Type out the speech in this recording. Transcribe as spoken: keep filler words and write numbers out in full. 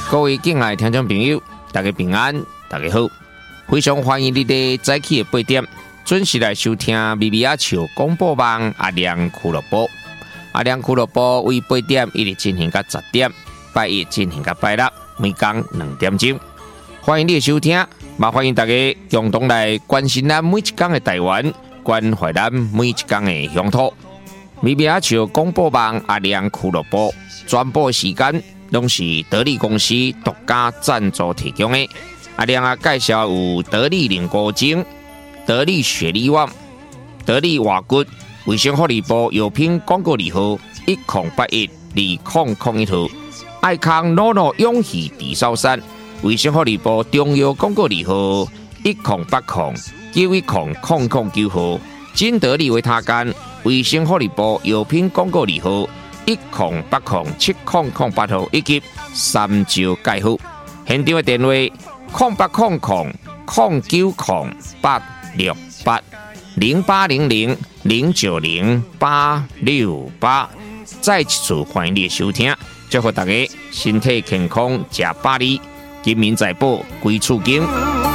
各位敬爱的听众朋友，大家平安，大家好，非常欢迎你伫早起的八点准时来收听咪咪仔笑广播网阿亮俱乐部。阿亮俱乐部为八点一直进行到十点，拜一进行到拜六，每天两点钟。欢迎你的收听，也欢迎大家共同来关心咱每一天的台湾，关怀咱每一天的乡土。咪咪仔笑广播网阿亮俱乐部转播时间。拢是得力公司独家赞助提供的。阿亮啊，介绍有得力凝固精、得力雪力旺、得力瓦骨、卫生福利部药品广告字号一零八一二零零一号，爱康诺诺永续地烧山，卫生福利部中药广告字号一零八零九一零零零九号，金得力维他干，卫生福利部药品广告字号。一零八零七零零八号以及三招介护，现场的电话零八零零零九零八六八零八零零零九零八六八。再一次欢迎你的收听，祝福大家身体健康，吃百里，金民财宝归厝经。